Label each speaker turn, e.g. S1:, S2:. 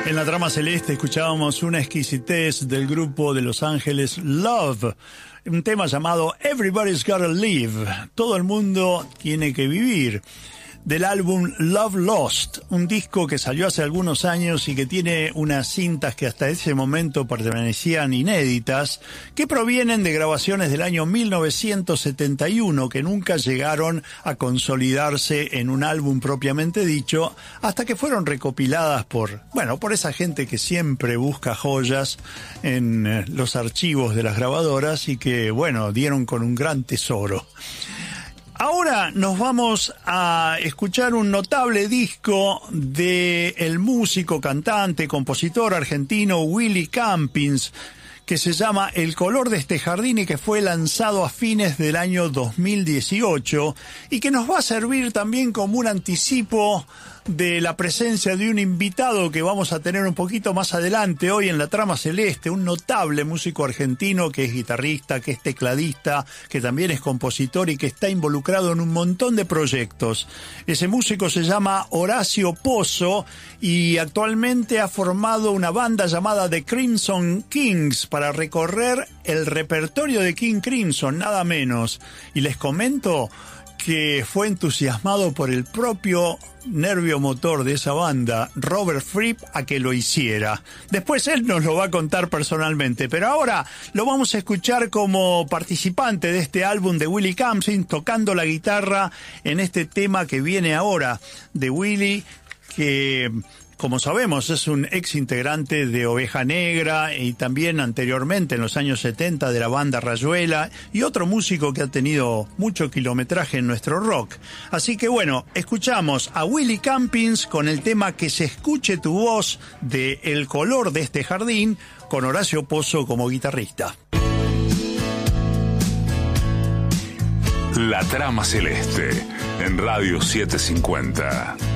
S1: En la trama celeste escuchábamos una exquisitez del grupo de Los Ángeles Love, un tema llamado Everybody's Gotta Live, todo el mundo tiene que vivir, del álbum Love Lost, un disco que salió hace algunos años y que tiene unas cintas que hasta ese momento permanecían inéditas, que provienen de grabaciones del año 1971, que nunca llegaron a consolidarse en un álbum propiamente dicho, hasta que fueron recopiladas por esa gente que siempre busca joyas en los archivos de las grabadoras y que, dieron con un gran tesoro. Ahora nos vamos a escuchar un notable disco del músico, cantante, compositor argentino Willy Campins, que se llama El color de este jardín y que fue lanzado a fines del año 2018 y que nos va a servir también como un anticipo de la presencia de un invitado que vamos a tener un poquito más adelante hoy en la trama celeste, un notable músico argentino que es guitarrista, que es tecladista, que también es compositor y que está involucrado en un montón de proyectos. Ese músico se llama Horacio Pozo y actualmente ha formado una banda llamada The Crimson Kings para recorrer el repertorio de King Crimson, nada menos. Y les comento que fue entusiasmado por el propio nervio motor de esa banda, Robert Fripp, a que lo hiciera. Después él nos lo va a contar personalmente, pero ahora lo vamos a escuchar como participante de este álbum de Willy Campins, tocando la guitarra en este tema que viene ahora de Willy, que, como sabemos, es un ex integrante de Oveja Negra y también anteriormente en los años 70 de la banda Rayuela y otro músico que ha tenido mucho kilometraje en nuestro rock. Así que escuchamos a Willy Campins con el tema Que se escuche tu voz de El color de este jardín con Horacio Pozo como guitarrista.
S2: La trama celeste en Radio 750.